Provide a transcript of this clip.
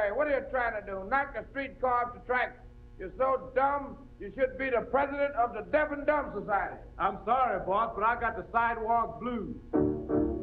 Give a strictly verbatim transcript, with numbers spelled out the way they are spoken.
Hey, what are you trying to do? Knock the streetcar off the tracks? You're so dumb, you should be the president of the Deaf and Dumb Society. I'm sorry, boss, but I got the sidewalk blues.